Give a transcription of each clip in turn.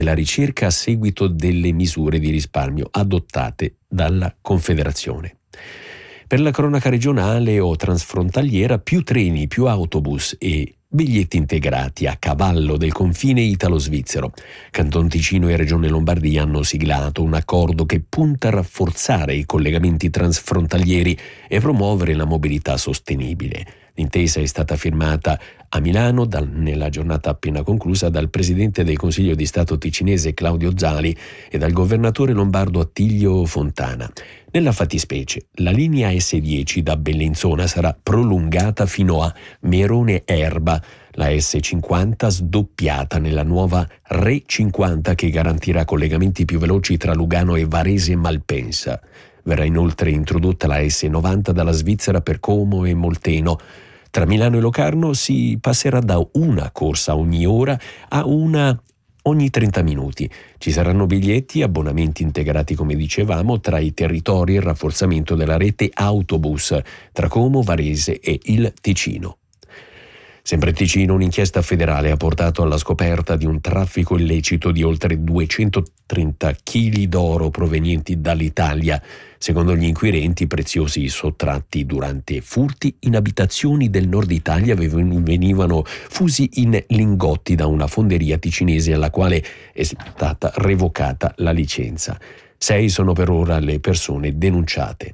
la ricerca a seguito delle misure di risparmio adottate dalla Confederazione. Per la cronaca regionale o transfrontaliera, più treni, più autobus e biglietti integrati a cavallo del confine italo-svizzero. Canton Ticino e Regione Lombardia hanno siglato un accordo che punta a rafforzare i collegamenti transfrontalieri e promuovere la mobilità sostenibile. L'intesa è stata firmata a Milano nella giornata appena conclusa dal Presidente del Consiglio di Stato ticinese Claudio Zali e dal Governatore lombardo Attilio Fontana. Nella fattispecie, la linea S10 da Bellinzona sarà prolungata fino a Merone Erba, la S50 sdoppiata nella nuova Re 50 che garantirà collegamenti più veloci tra Lugano e Varese e Malpensa. Verrà inoltre introdotta la S90 dalla Svizzera per Como e Molteno. Tra Milano e Locarno si passerà da una corsa ogni ora a una ogni 30 minuti. Ci saranno biglietti e abbonamenti integrati, come dicevamo, tra i territori e il rafforzamento della rete autobus tra Como, Varese e il Ticino. Sempre in Ticino, un'inchiesta federale ha portato alla scoperta di un traffico illecito di oltre 230 kg d'oro provenienti dall'Italia. Secondo gli inquirenti, i preziosi sottratti durante furti in abitazioni del nord Italia venivano fusi in lingotti da una fonderia ticinese alla quale è stata revocata la licenza. 6 sono per ora le persone denunciate.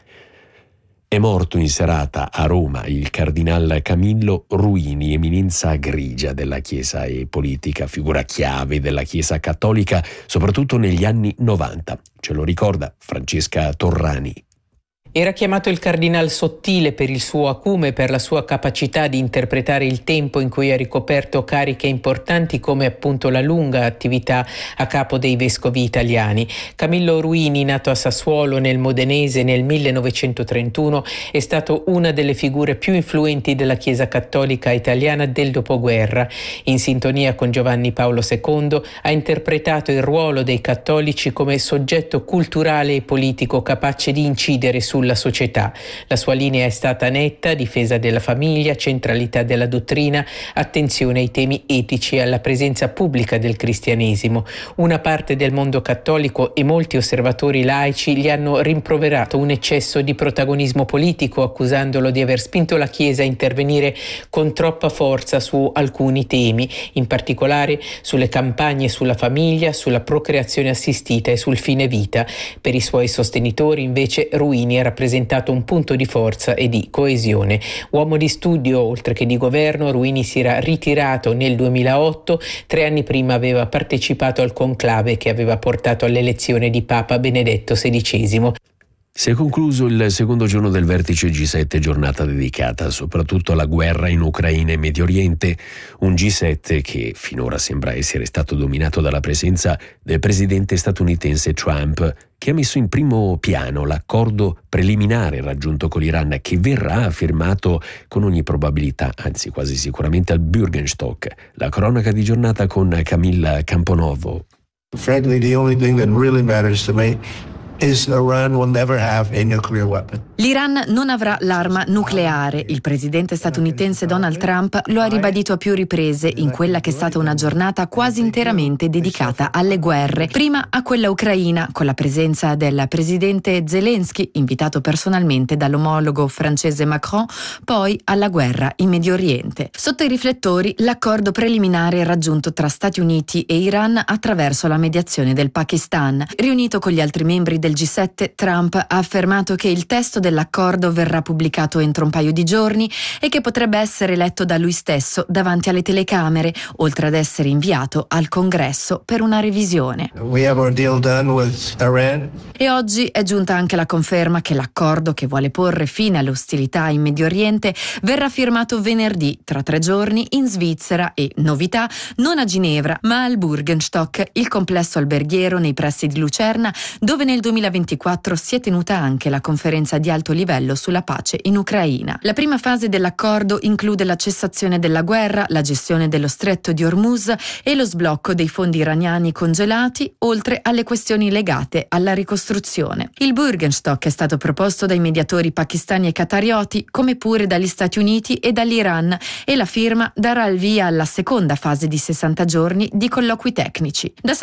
È morto in serata a Roma il cardinal Camillo Ruini, eminenza grigia della Chiesa e politica, figura chiave della Chiesa cattolica, soprattutto negli anni 90. Ce lo ricorda Francesca Torrani. Era chiamato il cardinal sottile per il suo acume e per la sua capacità di interpretare il tempo in cui ha ricoperto cariche importanti come appunto la lunga attività a capo dei vescovi italiani. Camillo Ruini, nato a Sassuolo nel Modenese nel 1931, è stato una delle figure più influenti della Chiesa cattolica italiana del dopoguerra. In sintonia con Giovanni Paolo II ha interpretato il ruolo dei cattolici come soggetto culturale e politico capace di incidere sulla società. La sua linea è stata netta: difesa della famiglia, centralità della dottrina, attenzione ai temi etici e alla presenza pubblica del cristianesimo. Una parte del mondo cattolico e molti osservatori laici gli hanno rimproverato un eccesso di protagonismo politico, accusandolo di aver spinto la Chiesa a intervenire con troppa forza su alcuni temi, in particolare sulle campagne sulla famiglia, sulla procreazione assistita e sul fine vita. Per i suoi sostenitori, invece, Ruini ha rappresentato un punto di forza e di coesione. Uomo di studio oltre che di governo, Ruini si era ritirato nel 2008. 3 anni prima aveva partecipato al conclave che aveva portato all'elezione di Papa Benedetto XVI. Si è concluso il secondo giorno del vertice G7, giornata dedicata soprattutto alla guerra in Ucraina e Medio Oriente, un G7 che finora sembra essere stato dominato dalla presenza del presidente statunitense Trump, che ha messo in primo piano l'accordo preliminare raggiunto con l'Iran, che verrà firmato con ogni probabilità, anzi quasi sicuramente al Bürgenstock. La cronaca di giornata con Camilla Camponovo. Frankly, the only thing that really matters to me is Iran will never have a nuclear weapon. L'Iran non avrà l'arma nucleare. Il presidente statunitense Donald Trump lo ha ribadito a più riprese in quella che è stata una giornata quasi interamente dedicata alle guerre. Prima a quella ucraina, con la presenza del presidente Zelensky, invitato personalmente dall'omologo francese Macron, poi alla guerra in Medio Oriente. Sotto i riflettori, l'accordo preliminare raggiunto tra Stati Uniti e Iran attraverso la mediazione del Pakistan. Riunito con gli altri membri del G7, Trump ha affermato che il testo dell'accordo verrà pubblicato entro un paio di giorni e che potrebbe essere letto da lui stesso davanti alle telecamere, oltre ad essere inviato al Congresso per una revisione. We have our deal done with Iran. E oggi è giunta anche la conferma che l'accordo che vuole porre fine alle ostilità in Medio Oriente verrà firmato venerdì, tra 3 giorni, in Svizzera e, novità, non a Ginevra, ma al Bürgenstock, il complesso alberghiero nei pressi di Lucerna, dove nel 2024 si è tenuta anche la conferenza di alto livello sulla pace in Ucraina. La prima fase dell'accordo include la cessazione della guerra, la gestione dello stretto di Hormuz e lo sblocco dei fondi iraniani congelati, oltre alle questioni legate alla ricostruzione. Il Bürgenstock è stato proposto dai mediatori pakistani e qatarioti, come pure dagli Stati Uniti e dall'Iran, e la firma darà il via alla seconda fase di 60 giorni di colloqui tecnici. Da